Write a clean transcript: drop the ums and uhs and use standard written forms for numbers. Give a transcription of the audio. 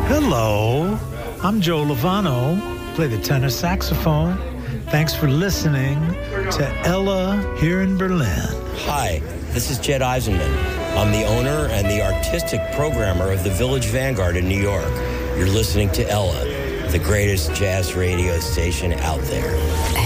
Hello, I'm Joe Lovano, play the tenor saxophone. Thanks for listening to Ella here in Berlin. Hi, this is Jed Eisenman. I'm the owner and the artistic programmer of the Village Vanguard in New York. You're listening to Ella, the greatest jazz radio station out there.